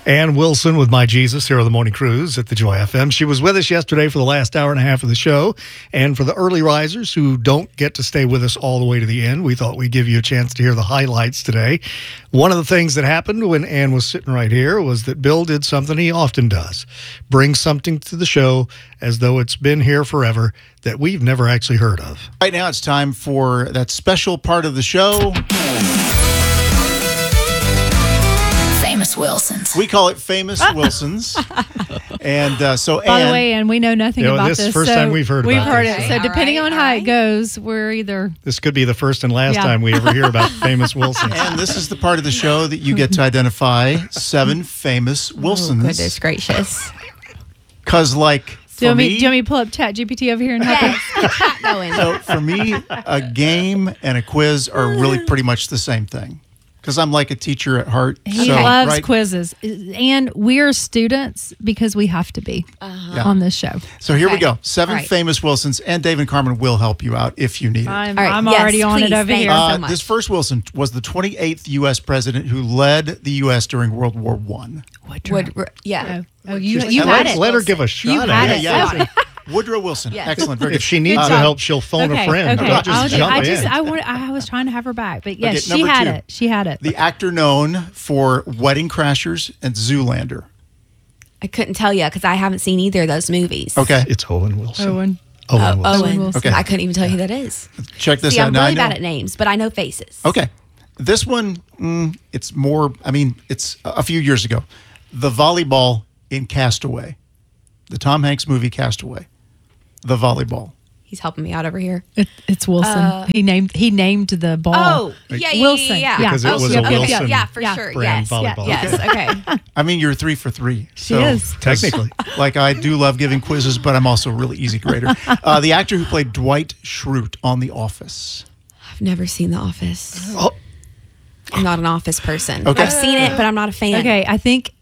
Ann Wilson with My Jesus here on the Morning Cruise at the Joy FM. She was with us yesterday for the last hour and a half of the show. And for the early risers who don't get to stay with us all the way to the end, we thought we'd give you a chance to hear the highlights today. One of the things that happened when Ann was sitting right here was that Bill did something he often does. Bring something to the show as though it's been here forever that we've never actually heard of. Right now it's time for that special part of the show. Famous Wilsons. We call it Famous Wilsons. And so, By Ann, the way, and we know nothing about this this. is the first time we've heard We've about heard this. it. So depending on how it goes, we're either... This could be the first and last Yeah. time we ever hear about Famous Wilsons. and this is the part of the show that you get to identify 7 famous Wilsons. Goodness gracious. Because, like, Do for you want me, me to pull up ChatGPT over here and help you? Yes, chat going. so for me, a game and a quiz are really pretty much the same thing. Because I'm like a teacher at heart. He so, loves right? quizzes. And we're students because we have to be on this show. So here we Okay. go. 7 All right. famous Wilsons, and Dave and Carmen will help you out if you need it. I'm All right, already yes, on it please, over thank here. you. so much. This first Wilson was the 28th U.S. president who led the U.S. during World War I. Yeah. Oh, you And had it. let her give a shot You at had it. it. Yeah. Woodrow Wilson. Yes. Excellent. Very If good. she needs Good the job. help, she'll phone a friend. Don't I'll just do- jump in. I was trying to have her back, but yes, Okay, she number had 2. it. She had it. The actor known for Wedding Crashers and Zoolander. I couldn't tell you because I haven't seen either of those movies. Okay. It's Owen Wilson. Owen. Owen Wilson. Owen. Wilson. Okay. I couldn't even tell you who that is. Check this See, out. I'm Now I really know- bad at names, but I know faces. Okay. This one, it's more, it's a few years ago. The volleyball in Castaway. The Tom Hanks movie Castaway. The volleyball. He's helping me out over here. It's Wilson. He named the ball. Oh, yeah. Wilson. Yeah. Because it was a Okay, Wilson yeah, for Yeah. sure. brand Yes. volleyball. Yes. Okay. I mean, you're 3 for 3. She is. Technically. Like, I do love giving quizzes, but I'm also a really easy grader. The actor who played Dwight Schrute on The Office. I've never seen The Office. Oh, I'm not an Office person. Okay. I've seen it, but I'm not a fan. Okay, I think